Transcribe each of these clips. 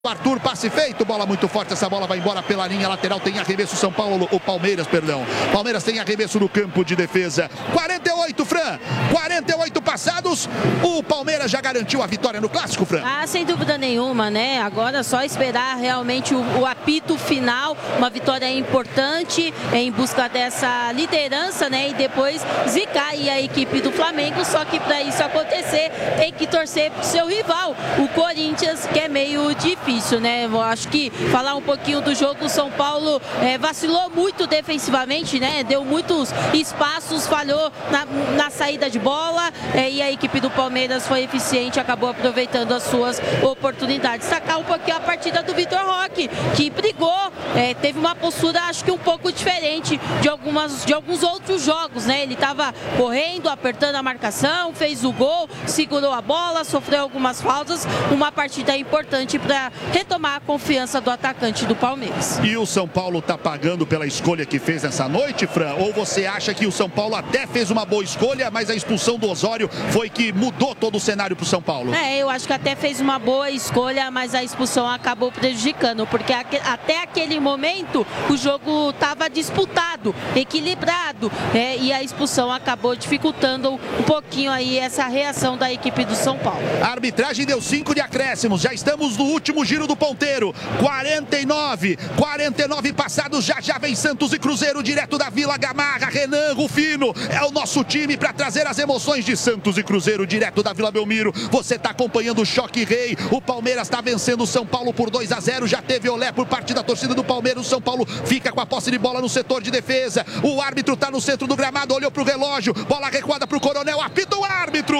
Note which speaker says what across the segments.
Speaker 1: Arthur, passe feito, bola muito forte, essa bola vai embora pela linha lateral, tem arremesso São Paulo, o Palmeiras, perdão. Palmeiras tem arremesso no campo de defesa. 48, Fran, 48 passados, o Palmeiras já garantiu a vitória no Clássico, Fran?
Speaker 2: Ah, sem dúvida nenhuma, né? Agora é só esperar realmente o apito final, uma vitória importante em busca dessa liderança, né? E depois zicar aí a equipe do Flamengo, só que para isso acontecer tem que torcer pro seu rival, o Corinthians, que é meio difícil. Né? Eu acho que falar um pouquinho do jogo, o São Paulo vacilou muito defensivamente, né? Deu muitos espaços, falhou na saída de bola e a equipe do Palmeiras foi eficiente, acabou aproveitando as suas oportunidades. Destacar um pouquinho a partida do Vitor Roque, que brigou, teve uma postura acho que um pouco diferente de alguns outros jogos, né? Ele estava correndo, apertando a marcação, fez o gol, segurou a bola, sofreu algumas faltas, uma partida importante para retomar a confiança do atacante do Palmeiras.
Speaker 1: E o São Paulo está pagando pela escolha que fez nessa noite, Fran? Ou você acha que o São Paulo até fez uma boa escolha, mas a expulsão do Osório foi que mudou todo o cenário para o São Paulo?
Speaker 2: Eu acho que até fez uma boa escolha, mas a expulsão acabou prejudicando, porque até aquele momento o jogo estava disputado, equilibrado, e a expulsão acabou dificultando um pouquinho aí essa reação da equipe do São Paulo.
Speaker 1: A arbitragem deu 5 de acréscimos, já estamos no último giro do ponteiro, 49 passados, já vem Santos e Cruzeiro direto da Vila Gamarra. Renan Rufino é o nosso time para trazer as emoções de Santos e Cruzeiro direto da Vila Belmiro. Você está acompanhando o Choque Rei, o Palmeiras está vencendo o São Paulo por 2-0, já teve olé por parte da torcida do Palmeiras. O São Paulo fica com a posse de bola no setor de defesa, o árbitro está no centro do gramado, olhou para o relógio, bola recuada para o Coronel, apita o árbitro.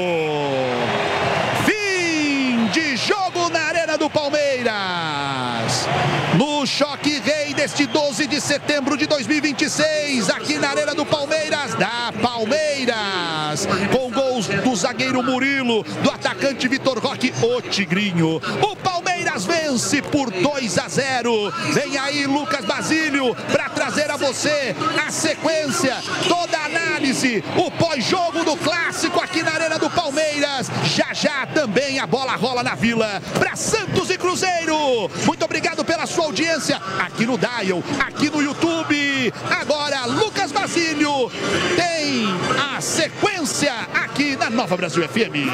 Speaker 1: Fim de jogo na Arena do Palmeiras, no Choque Rei deste 12 de setembro de 2026, aqui na Arena do Palmeiras, da Palmeiras, com gols do zagueiro Murilo, do atacante Vitor Roque, o Tigrinho. O Palmeiras vence por 2-0. Vem aí Lucas Basílio para trazer a você a sequência, toda a análise, o pós-jogo do Clássico aqui na Arena do Palmeiras. Já também a bola rola na Vila para Santos e Cruzeiro. Muito obrigado pela sua audiência aqui no Dial, aqui no YouTube. Agora Lucas Basílio tem a sequência aqui na Nova Brasil FM.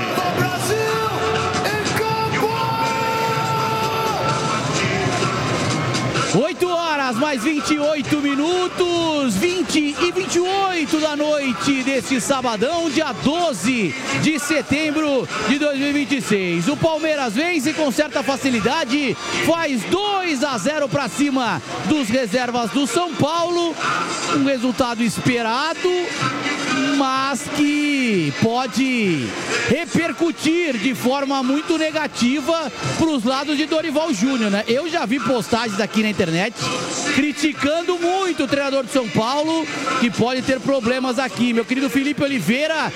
Speaker 3: 8 horas mais 28 minutos, 20 e 28 da noite deste sabadão, dia 12 de setembro de 2026. O Palmeiras vence com certa facilidade, faz 2-0 para cima dos reservas do São Paulo. Um resultado esperado, mas que pode repercutir de forma muito negativa para os lados de Dorival Júnior, né? Eu já vi postagens aqui na internet criticando muito o treinador de São Paulo, que pode ter problemas aqui. Meu querido Felipe Oliveira,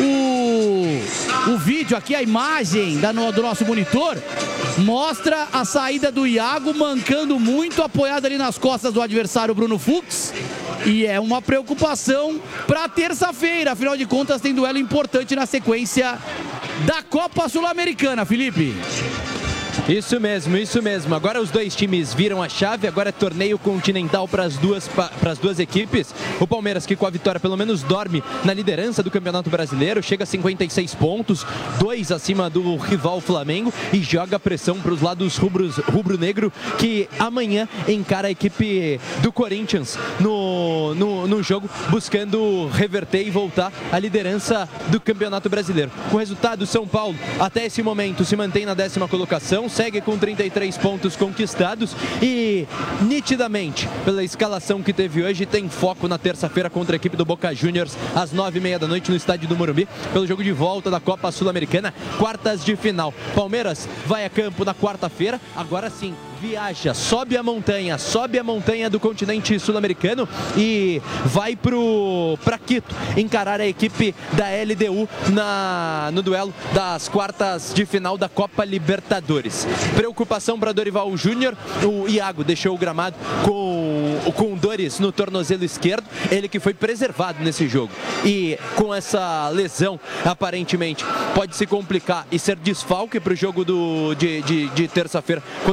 Speaker 3: o vídeo aqui, a imagem do nosso monitor, mostra a saída do Iago mancando muito, apoiado ali nas costas do adversário Bruno Fux. E é uma preocupação para terça-feira, afinal de contas tem duelo importante na sequência da Copa Sul-Americana, Felipe.
Speaker 4: Isso mesmo. Agora os dois times viram a chave, agora é torneio continental para as duas equipes. O Palmeiras, que com a vitória pelo menos dorme na liderança do Campeonato Brasileiro, chega a 56 pontos, 2 acima do rival Flamengo, e joga pressão para os lados rubro-negro, que amanhã encara a equipe do Corinthians no jogo, buscando reverter e voltar à liderança do Campeonato Brasileiro. Com o resultado, São Paulo até esse momento se mantém na 10ª colocação, segue com 33 pontos conquistados e, nitidamente, pela escalação que teve hoje, tem foco na terça-feira contra a equipe do Boca Juniors, às 9h30 da noite no estádio do Morumbi, pelo jogo de volta da Copa Sul-Americana, quartas de final. Palmeiras vai a campo na quarta-feira, agora sim, viaja, sobe a montanha do continente sul-americano e vai para Quito encarar a equipe da LDU no duelo das quartas de final da Copa Libertadores. Preocupação para Dorival Júnior, o Iago deixou o gramado com com dores no tornozelo esquerdo, ele que foi preservado nesse jogo. E com essa lesão, aparentemente, pode se complicar e ser desfalque para o jogo de terça-feira